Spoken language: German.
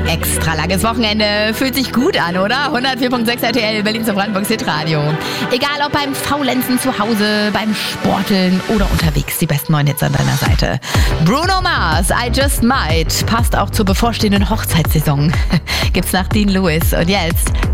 Extra langes Wochenende. Fühlt sich gut an, oder? 104.6 RTL, Berlin zum Brandenburg Hitradio. Egal ob beim Faulenzen zu Hause, beim Sporteln oder unterwegs, die besten neuen Hits an deiner Seite. Bruno Mars, I Just Might, passt auch zur bevorstehenden Hochzeitssaison. Gibt's nach Dean Lewis. Und jetzt